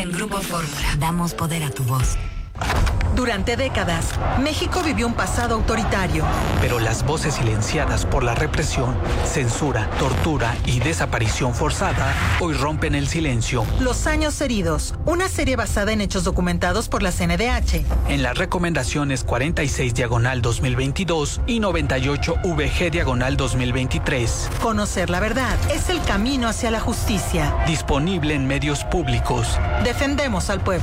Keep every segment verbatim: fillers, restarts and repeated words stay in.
Grupo Fórmula. Damos poder a tu voz. Durante décadas, México vivió un pasado autoritario. Pero las voces silenciadas por la represión, censura, tortura y desaparición forzada hoy rompen el silencio. Los años heridos, una serie basada en hechos documentados por la C N D H. En las recomendaciones cuarenta y seis diagonal dos mil veintidós y noventa y ocho V G diagonal dos mil veintitrés. Conocer la verdad es el camino hacia la justicia. Disponible en medios públicos. Defendemos al pueblo.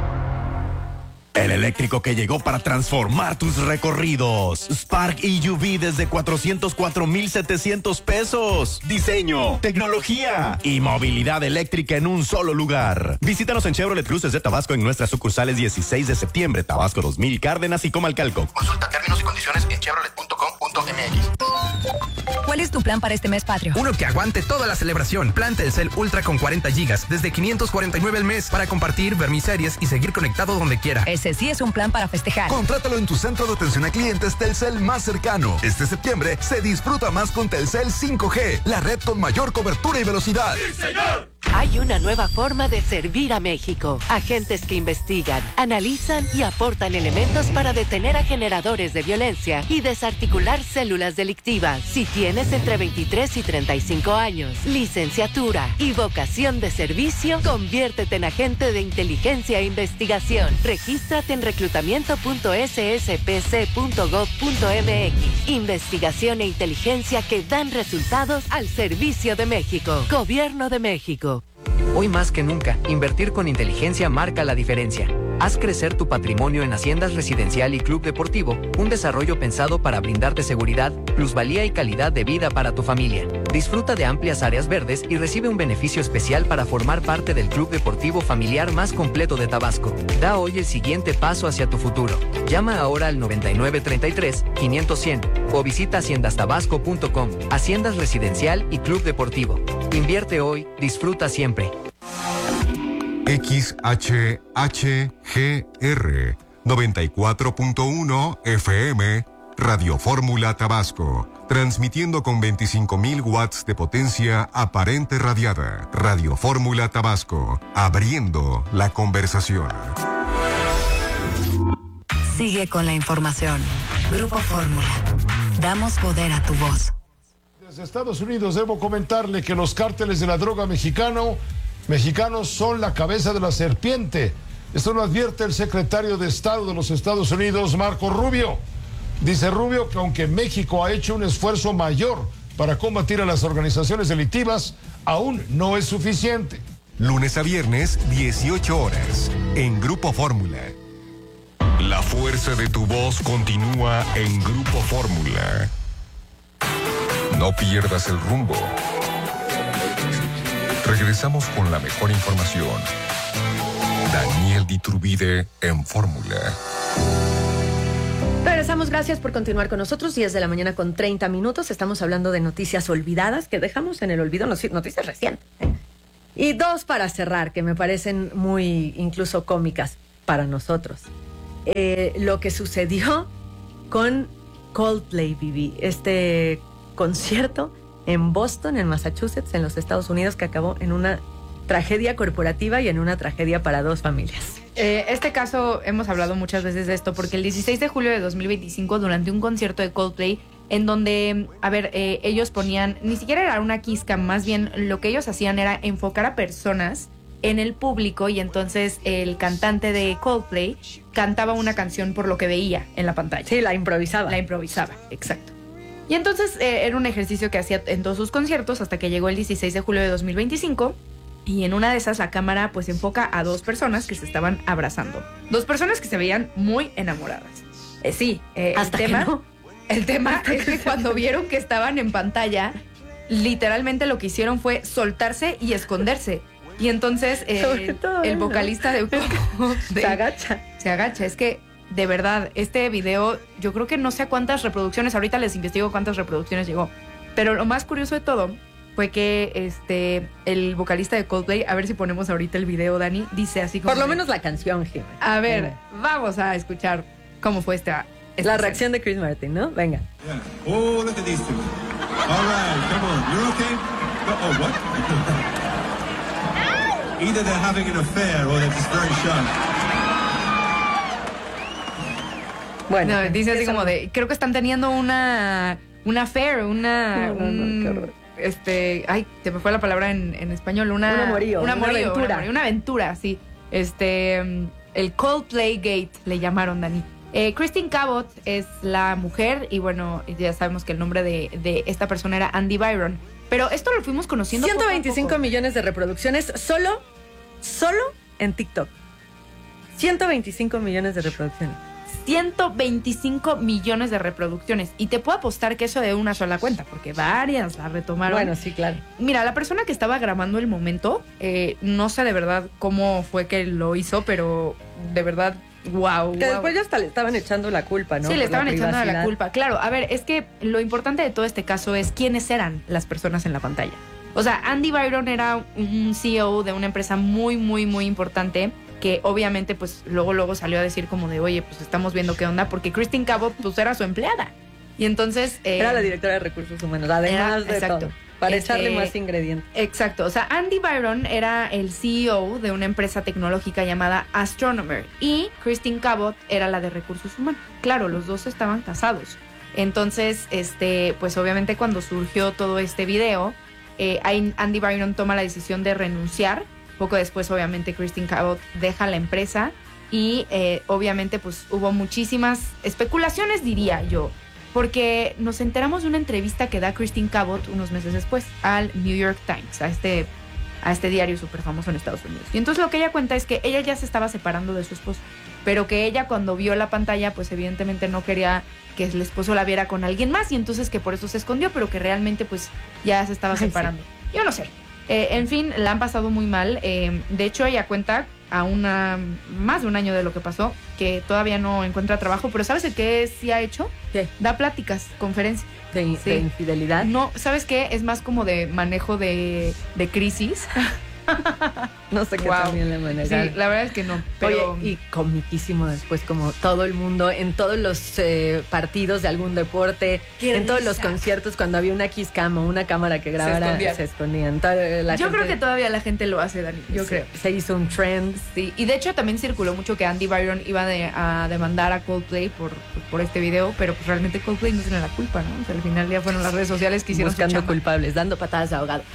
El eléctrico que llegó para transformar tus recorridos. Spark E U V desde cuatrocientos cuatro mil setecientos pesos. Diseño, tecnología y movilidad eléctrica en un solo lugar. Visítanos en Chevrolet Cruces de Tabasco en nuestras sucursales dieciséis de septiembre, Tabasco dos mil, Cárdenas y Comalcalco. Consulta términos y condiciones en chevrolet punto com punto m x. ¿Cuál es tu plan para este mes patrio? Uno que aguante toda la celebración. Plan Telcel Ultra con cuarenta gigas desde quinientos cuarenta y nueve al mes para compartir, ver mis series y seguir conectado donde quiera. Ese sí es un plan para festejar. Contrátalo en tu centro de atención a clientes Telcel más cercano. Este septiembre se disfruta más con Telcel cinco G, la red con mayor cobertura y velocidad. ¡Sí, señor! Hay una nueva forma de servir a México. Agentes que investigan, analizan y aportan elementos para detener a generadores de violencia y desarticular células delictivas. Si tienes entre veintitrés y treinta y cinco años, licenciatura y vocación de servicio, conviértete en agente de inteligencia e investigación. Regístrate en reclutamiento punto s s p c punto gov punto m x. Investigación e inteligencia que dan resultados al servicio de México. Gobierno de México. Hoy más que nunca, invertir con inteligencia marca la diferencia. Haz crecer tu patrimonio en Haciendas Residencial y Club Deportivo, un desarrollo pensado para brindarte seguridad, plusvalía y calidad de vida para tu familia. Disfruta de amplias áreas verdes y recibe un beneficio especial para formar parte del club deportivo familiar más completo de Tabasco. Da hoy el siguiente paso hacia tu futuro. Llama ahora al noventa y nueve treinta y tres, quinientos cien o visita haciendas tabasco punto com. Haciendas Residencial y Club Deportivo. Invierte hoy, disfruta siempre. X H H G R noventa y cuatro punto uno F M Radio Fórmula Tabasco, transmitiendo con veinticinco mil watts de potencia aparente radiada. Radio Fórmula Tabasco, abriendo la conversación. Sigue con la información. Grupo Fórmula. Damos poder a tu voz. Desde Estados Unidos debo comentarle que los cárteles de la droga mexicano Mexicanos son la cabeza de la serpiente. Esto lo advierte el secretario de Estado de los Estados Unidos, Marco Rubio. Dice Rubio que aunque México ha hecho un esfuerzo mayor para combatir a las organizaciones delictivas, aún no es suficiente. Lunes a viernes, dieciocho horas, en Grupo Fórmula. La fuerza de tu voz continúa en Grupo Fórmula. No pierdas el rumbo. Regresamos con la mejor información. Daniel Diturbide en Fórmula. Regresamos, gracias por continuar con nosotros. diez de la mañana con treinta minutos. Estamos hablando de noticias olvidadas que dejamos en el olvido, noticias recientes. ¿eh? Y dos para cerrar, que me parecen muy incluso cómicas para nosotros. Eh, lo que sucedió con Coldplay, Vivi, este concierto en Boston, en Massachusetts, en los Estados Unidos, que acabó en una tragedia corporativa y en una tragedia para dos familias. Eh, este caso, hemos hablado muchas veces de esto, porque el dieciséis de julio de dos mil veinticinco, durante un concierto de Coldplay, en donde, a ver, eh, ellos ponían, ni siquiera era una kiss cam, más bien lo que ellos hacían era enfocar a personas en el público, y entonces el cantante de Coldplay cantaba una canción por lo que veía en la pantalla. Sí, la improvisaba. La improvisaba, exacto. Y entonces eh, era un ejercicio que hacía en todos sus conciertos hasta que llegó el dieciséis de julio de dos mil veinticinco, y en una de esas la cámara pues enfoca a dos personas que se estaban abrazando. Dos personas que se veían muy enamoradas. Eh, sí, eh, hasta el tema, que no. el tema es que cuando vieron que estaban en pantalla, literalmente lo que hicieron fue soltarse y esconderse. Y entonces eh, el vocalista de, de se agacha. Se agacha, es que de verdad, este video, yo creo que no sé a cuántas reproducciones, ahorita les investigo cuántas reproducciones llegó, pero lo más curioso de todo fue que este el vocalista de Coldplay, a ver si ponemos ahorita el video, Dani, dice así como... Por lo menos la canción, Jimmy. A ver, Venga. vamos a escuchar cómo fue esta... esta la reacción de Chris Martin, ¿no? Venga. Yeah. Oh, look at these two. All right, come on, you're okay? Oh, what? Either they're having an affair or they're just very shy. Bueno, no, dice así como de, creo que están teniendo una, una affair, una, no, no, un, no, este, ay, se me fue la palabra en, en español, una, un amorío, una, una, amorío, aventura. una aventura, una aventura, sí, este, el Coldplay Gate le llamaron, Dani. Eh, Christine Cabot es la mujer y bueno, ya sabemos que el nombre de, de esta persona era Andy Byron, pero esto lo fuimos conociendo ciento veinticinco poco a poco. millones de reproducciones solo, solo en TikTok. ciento veinticinco millones de reproducciones. ciento veinticinco millones de reproducciones. Y te puedo apostar que eso de una sola cuenta, porque varias la retomaron. Bueno, sí, claro. Mira, la persona que estaba grabando el momento, eh, no sé de verdad cómo fue que lo hizo, pero de verdad, wow. Que wow. después ya hasta le estaban echando la culpa, ¿no? Sí, le Por estaban la echando la privacidad. culpa. Claro, a ver, es que lo importante de todo este caso es quiénes eran las personas en la pantalla. O sea, Andy Byron era un C E O de una empresa muy, muy, muy importante que obviamente pues luego luego salió a decir como de, oye, pues estamos viendo qué onda, porque Christine Cabot pues era su empleada. Y entonces... Eh, era la directora de recursos humanos, además era, de exacto. todo. Para Este, echarle más ingredientes. Exacto. O sea, Andy Byron era el C E O de una empresa tecnológica llamada Astronomer y Christine Cabot era la de recursos humanos. Claro, los dos estaban casados. Entonces, este, pues obviamente cuando surgió todo este video, eh, Andy Byron toma la decisión de renunciar. Poco después, obviamente, Christine Cabot deja la empresa y eh, obviamente pues hubo muchísimas especulaciones, diría yo, porque nos enteramos de una entrevista que da Christine Cabot unos meses después al New York Times, a este, a este diario súper famoso en Estados Unidos. Y entonces lo que ella cuenta es que ella ya se estaba separando de su esposo, pero que ella cuando vio la pantalla, pues evidentemente no quería que el esposo la viera con alguien más y entonces que por eso se escondió, pero que realmente pues ya se estaba separando. Ay, sí. Yo no sé. Eh, en fin, la han pasado muy mal. Eh, de hecho, ella cuenta a una más de un año de lo que pasó, que todavía no encuentra trabajo, pero ¿sabes el qué sí ha hecho? ¿Qué? Da pláticas, conferencias. ¿De, sí. de infidelidad? No, ¿sabes qué? Es más como de manejo de, de crisis. No sé qué wow. también le manejan. Sí, la verdad es que no. Pero... Oye, y comiquísimo después, como todo el mundo, en todos los eh, partidos de algún deporte, Qué en todos risa. los conciertos, cuando había una Kiss Cam o una cámara que grabara, se escondían. Se escondían. Yo creo que todavía la gente lo hace, Dani. Yo se, creo. Se hizo un trend. Sí, y de hecho también circuló mucho que Andy Byron iba de, a demandar a Coldplay por, por este video, pero pues realmente Coldplay no tiene la culpa, ¿no? O sea, al final ya fueron las redes sociales que hicieron buscando su chamba. culpables, dando patadas de ahogado.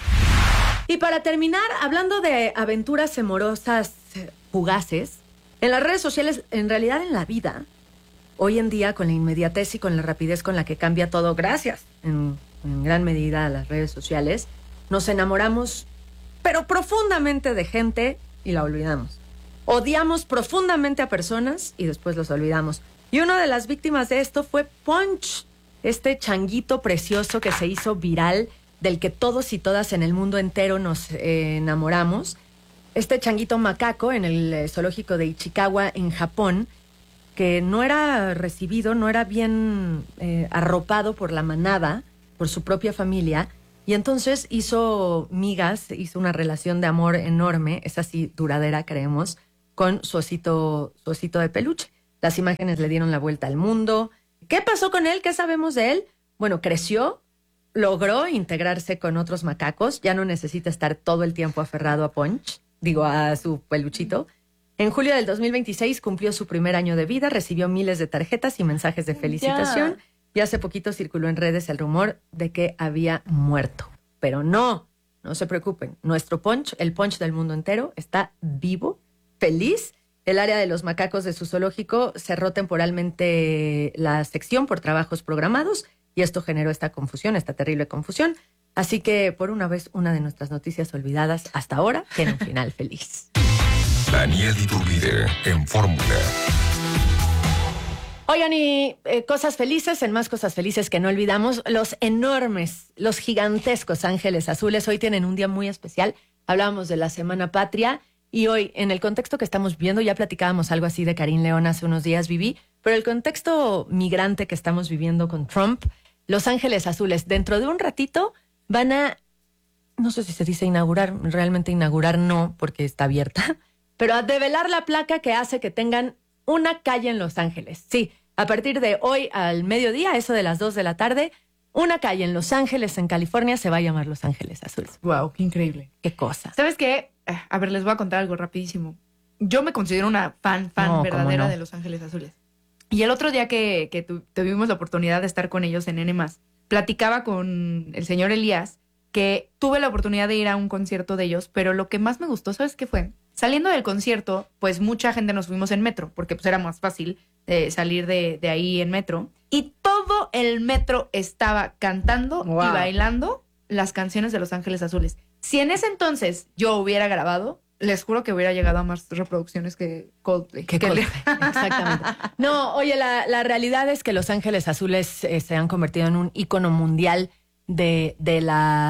Y para terminar, hablando de aventuras amorosas fugaces, en las redes sociales, en realidad en la vida, hoy en día con la inmediatez y con la rapidez con la que cambia todo, gracias en, en gran medida a las redes sociales, nos enamoramos, pero profundamente de gente y la olvidamos. Odiamos profundamente a personas y después los olvidamos. Y una de las víctimas de esto fue Punch, este changuito precioso que se hizo viral, del que todos y todas en el mundo entero nos eh, enamoramos. Este changuito macaco en el eh, zoológico de Ichikawa, en Japón, que no era recibido, no era bien eh, arropado por la manada, por su propia familia, y entonces hizo migas, hizo una relación de amor enorme, es así duradera, creemos, con su osito, su osito de peluche. Las imágenes le dieron la vuelta al mundo. ¿Qué pasó con él? ¿Qué sabemos de él? Bueno, creció, logró integrarse con otros macacos, ya no necesita estar todo el tiempo aferrado a Punch, digo, a su peluchito. En julio del dos mil veintiséis cumplió su primer año de vida, recibió miles de tarjetas y mensajes de felicitación, ya. y hace poquito circuló en redes el rumor de que había muerto. Pero no, no se preocupen, nuestro Punch, el Punch del mundo entero, está vivo, feliz. El área de los macacos de su zoológico cerró temporalmente la sección por trabajos programados, y esto generó esta confusión, esta terrible confusión. Así que, por una vez, una de nuestras noticias olvidadas hasta ahora tiene un final feliz. Daniel Iturbide, en Fórmula. Oigan, y eh, cosas felices, en más cosas felices que no olvidamos, los enormes, los gigantescos ángeles azules hoy tienen un día muy especial. Hablábamos de la Semana Patria y hoy, en el contexto que estamos viviendo, ya platicábamos algo así de Karim León hace unos días, Viví, pero el contexto migrante que estamos viviendo con Trump, los ángeles azules, dentro de un ratito van a, no sé si se dice inaugurar, realmente inaugurar no, porque está abierta, pero a develar la placa que hace que tengan una calle en Los Ángeles. Sí, a partir de hoy al mediodía, eso de las dos de la tarde, una calle en Los Ángeles, en California, se va a llamar Los Ángeles Azules. Wow, qué increíble. Qué cosa. ¿Sabes qué? a ver, les voy a contar algo rapidísimo. Yo me considero una fan, fan No, verdadera ¿cómo no? de Los Ángeles Azules. Y el otro día que, que tu, tuvimos la oportunidad de estar con ellos en N más, platicaba con el señor Elías que tuve la oportunidad de ir a un concierto de ellos, pero lo que más me gustó, ¿sabes qué fue? Saliendo del concierto, pues mucha gente nos fuimos en metro, porque pues era más fácil eh, salir de, de ahí en metro. Y todo el metro estaba cantando Wow. y bailando las canciones de Los Ángeles Azules. Si en ese entonces yo hubiera grabado, les juro que hubiera llegado a más reproducciones que Coldplay. Que Que Coldplay, le- exactamente. No, oye, la, la realidad es que Los Ángeles Azules eh, se han convertido en un ícono mundial de, de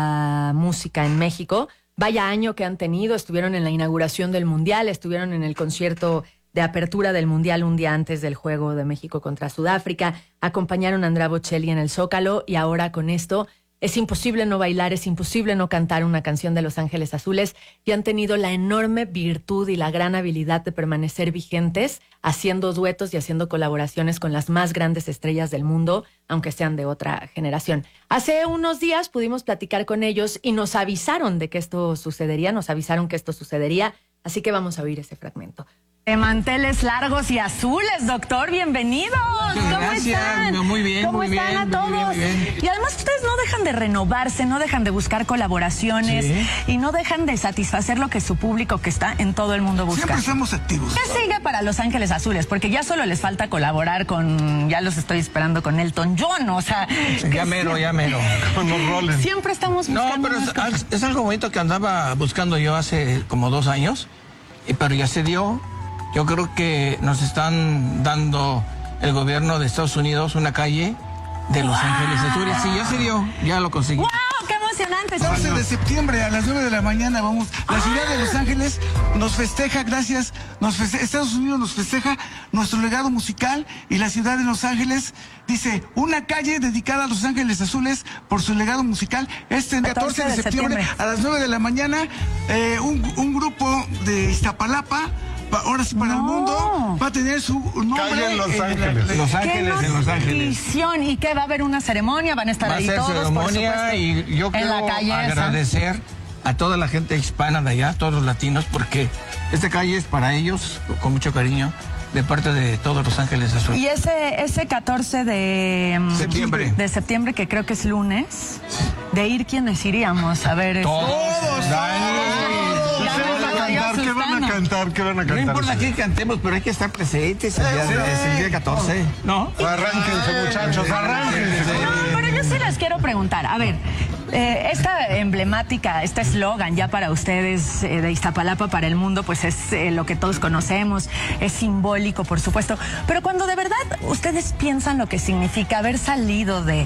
la música en México. Vaya año que han tenido, estuvieron en la inauguración del Mundial, estuvieron en el concierto de apertura del Mundial un día antes del juego de México contra Sudáfrica, acompañaron a Andrea Bocelli en el Zócalo y ahora con esto es imposible no bailar, es imposible no cantar una canción de Los Ángeles Azules y han tenido la enorme virtud y la gran habilidad de permanecer vigentes haciendo duetos y haciendo colaboraciones con las más grandes estrellas del mundo, aunque sean de otra generación. Hace unos días pudimos platicar con ellos y nos avisaron de que esto sucedería, nos avisaron que esto sucedería, así que vamos a oír ese fragmento. De manteles largos y azules, doctor, bienvenidos. Muchas ¿Cómo gracias, están? muy bien, ¿Cómo muy están bien, a muy todos? bien, muy bien. Y además ustedes no dejan de renovarse, no dejan de buscar colaboraciones Sí. y no dejan de satisfacer lo que su público que está en todo el mundo busca. Siempre estamos activos. ¿Qué sigue para Los Ángeles Azules? Porque ya solo les falta colaborar con, ya los estoy esperando con Elton John, o sea... Ya mero, ya mero. Con los roles. Siempre estamos No, buscando... pero es, más cosas. es algo bonito que andaba buscando yo hace como dos años, y pero ya se dio. Yo creo que nos están dando el gobierno de Estados Unidos una calle de Los Ángeles Azules. Sí, ya se dio, ya lo conseguí. ¡Wow! ¡Qué emocionante! doce de septiembre a las nueve de la mañana vamos. La ciudad de Los Ángeles nos festeja, gracias. Nos feste- Estados Unidos nos festeja nuestro legado musical y la ciudad de Los Ángeles dice una calle dedicada a Los Ángeles Azules por su legado musical. Este catorce de septiembre a las nueve de la mañana, eh, un, un grupo de Iztapalapa. Pa- Ahora sí para el mundo va a tener su nombre. Calle en Los la- Ángeles. la- Los ¡Qué Ángeles, en Los Ángeles. notición! ¿Y qué? ¿Va a haber una ceremonia? ¿Van a estar Va a ahí ser todos, por ceremonia supuesto? y yo en quiero la calle esa. agradecer a toda la gente hispana de allá, todos los latinos, porque esta calle es para ellos, con mucho cariño, de parte de todos Los Ángeles Azules. Y ese, ese catorce de mm, Septiembre. de septiembre, que creo que es lunes, de ir, ¿quiénes iríamos? A ver. Todos. este- ¿Qué van a cantar? ¿Qué van a cantar? ¿Qué van a No cantar? importa qué cantemos, pero hay que estar presentes el día, de- es el día catorce, ¿no? Arránquense, muchachos, arránquense. No, pero yo sí les quiero preguntar. A ver, eh, esta emblemática, este eslogan ya para ustedes eh, de Iztapalapa para el mundo, pues es eh, lo que todos conocemos, es simbólico, por supuesto. Pero cuando de verdad ustedes piensan lo que significa haber salido de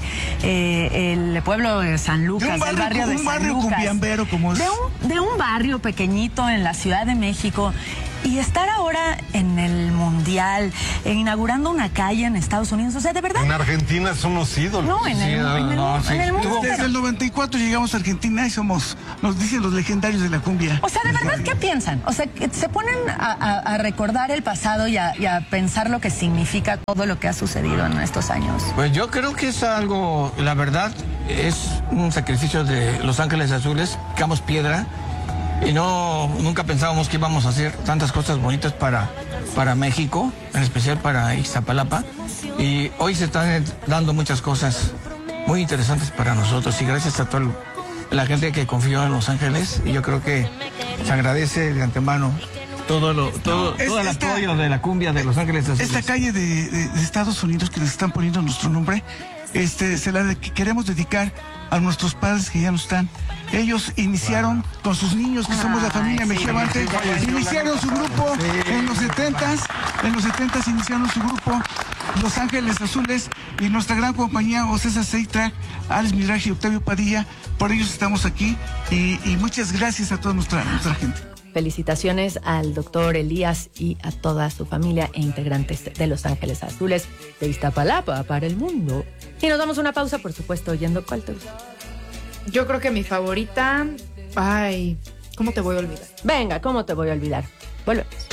eh, el pueblo de San Lucas, De un del barrio- barrio de un San barrio Lucas, cumbiambero como es. de un, de un barrio pequeñito en la Ciudad de México, y estar ahora en el Mundial, e inaugurando una calle en Estados Unidos, o sea, de verdad. En Argentina son unos ídolos. No, en el, Sí, en el- no, sí. en el mundo. Desde el noventa y cuatro llegamos a Argentina y somos, nos dicen los legendarios de la cumbia. O sea, ¿de verdad qué piensan? O sea, que se ponen a, a- a recordar el pasado y a, y a pensar lo que significa todo lo que ha sucedido en estos años. Pues yo creo que es algo, la verdad, es un sacrificio de Los Ángeles Azules, picamos piedra y no, nunca pensábamos que íbamos a hacer tantas cosas bonitas para, para México, en especial para Iztapalapa, y hoy se están dando muchas cosas muy interesantes para nosotros y gracias a toda la gente que confió en Los Ángeles, y yo creo que se agradece de antemano todo, lo, todo, Es- todo el esta- apoyo de la cumbia de Los Ángeles Azules. Esta calle de, de- de Estados Unidos que les están poniendo nuestro nombre, este, se la de- que queremos dedicar a nuestros padres que ya no están. Ellos iniciaron con sus niños, que somos la familia Mejía Bante, iniciaron su grupo en los setentas, en los setentas iniciaron su grupo Los Ángeles Azules, y nuestra gran compañía Ocesa Seitrack, Alex Miraje y Octavio Padilla, por ellos estamos aquí, y, y muchas gracias a toda nuestra, nuestra gente. Felicitaciones al doctor Elías y a toda su familia e integrantes de Los Ángeles Azules de Iztapalapa para el mundo. Y nos damos una pausa, por supuesto, oyendo cuál te gusta. Yo creo que mi favorita... Ay, ¿cómo te voy a olvidar? Venga, ¿cómo te voy a olvidar? Volvemos.